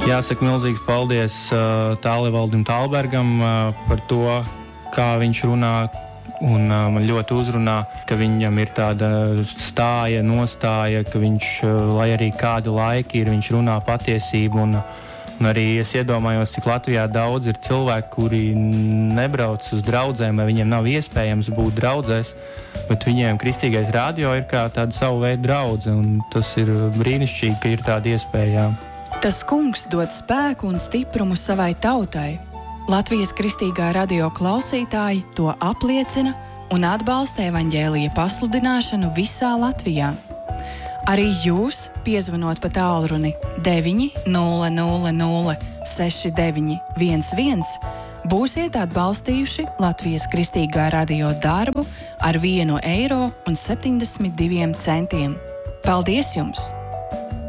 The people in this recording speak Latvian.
Jāsaka milzīgs paldies Tālivaldim Tālbergam par to, kā viņš runā. Un man ļoti uzrunā, ka viņam ir tāda nostāja, ka viņš, lai arī kādu laiku ir, viņš runā patiesību. Un arī es iedomājos, cik Latvijā daudz ir cilvēki, kuri nebrauc uz draudzēm, vai viņiem nav iespējams būt draudzēs, bet viņiem Kristīgais radio ir kā tāda savu veidu draudze, un tas ir brīnišķīgi, ka ir tāda iespēja. Tas kungs dod spēku un stiprumu savai tautai. Latvijas Kristīgā radio klausītāji to apliecina un atbalsta evaņģēlija pasludināšanu visā Latvijā. Arī jūs, piezvanot pa tālruni 9 000 6911, būsiet atbalstījuši Latvijas Kristīgā radio darbu ar 1,72 eiro. Paldies jums!